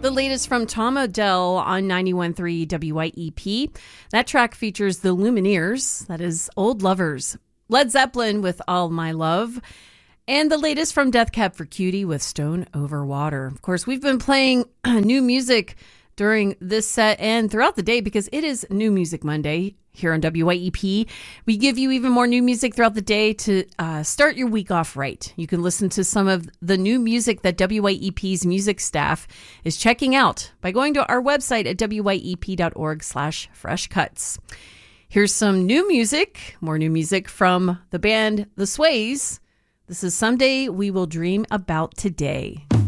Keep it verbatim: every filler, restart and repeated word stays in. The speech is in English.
The latest from Tom Odell on ninety-one point three W Y E P. That track features the Lumineers, that is Old Lovers. Led Zeppelin with All My Love. And the latest from Death Cab for Cutie with Stone Over Water. Of course, we've been playing new music during this set and throughout the day because it is New Music Monday here on W Y E P. We give you even more new music throughout the day to uh, start your week off right. You can listen to some of the new music that W Y E P's music staff is checking out by going to our website at W Y E P dot org slash fresh cuts. Here's some new music, more new music from the band The Sways. This is Someday We Will Dream About Today.